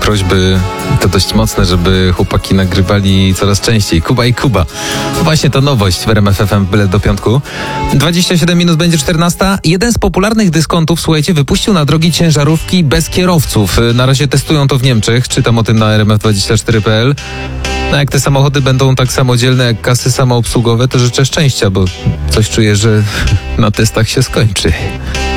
prośby, to dość mocne, żeby chłopaki nagrywali coraz częściej. Kuba i Kuba. Właśnie to nowość w RMF FM, bilet do piątku. 27 minut będzie 14. Jeden z popularnych dyskontów, słuchajcie, wypuścił na drogi ciężarówki bez kierowców. Na razie testują to w Niemczech. Czytam o tym na rmf24.pl. No jak te samochody będą tak samodzielne jak kasy samoobsługowe, to życzę szczęścia, bo coś czuję, że na testach się skończy.